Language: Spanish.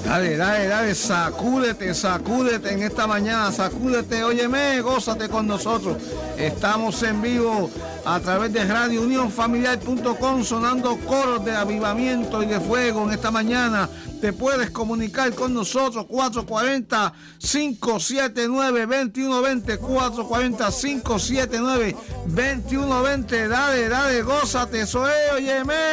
Dale, sacúdete en esta mañana, sacúdete, óyeme, gózate con nosotros. Estamos en vivo a través de radiounionfamiliar.com, sonando coros de avivamiento y de fuego en esta mañana. Te puedes comunicar con nosotros, 440-579-2120, 440-579-2120. Dale, gózate, eso es, óyeme.